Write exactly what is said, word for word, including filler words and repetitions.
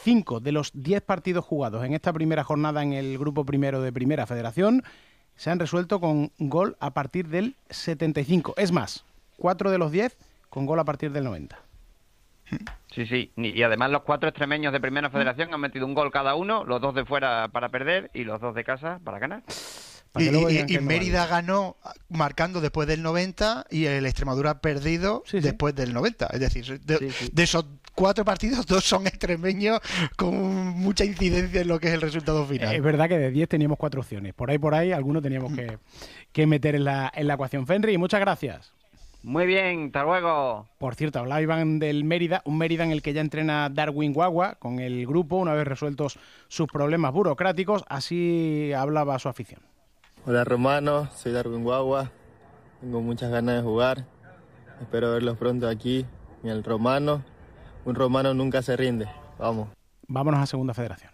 cinco de los diez partidos jugados en esta primera jornada en el grupo primero de Primera Federación se han resuelto con gol a partir del setenta y cinco. Es más, cuatro de los diez con gol a partir del noventa. Sí, sí, y además los cuatro extremeños de Primera Federación han metido un gol cada uno, los dos de fuera para perder y los dos de casa para ganar. Y, y, y Mérida ganó marcando después del noventa y el Extremadura ha perdido sí, sí. después del noventa. Es decir, de, sí, sí. de esos cuatro partidos, dos son extremeños con mucha incidencia en lo que es el resultado final. Es verdad que de diez teníamos cuatro opciones. Por ahí, por ahí, algunos teníamos mm. que, que meter en la, en la ecuación. Fenry, muchas gracias. Muy bien, hasta luego. Por cierto, hablaba Iván del Mérida, un Mérida en el que ya entrena Darwin Guagua con el grupo, una vez resueltos sus problemas burocráticos. Así hablaba su afición. Hola Romano, soy Darwin Guagua, tengo muchas ganas de jugar, espero verlos pronto aquí en el Romano, un romano nunca se rinde, vamos. Vámonos a Segunda Federación.